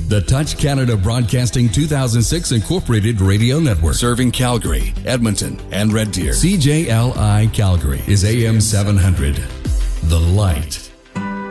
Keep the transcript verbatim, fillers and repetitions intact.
the Touch Canada Broadcasting two thousand six Incorporated Radio Network, serving Calgary, Edmonton, and Red Deer. C J L I Calgary is A M seven hundred. The Light.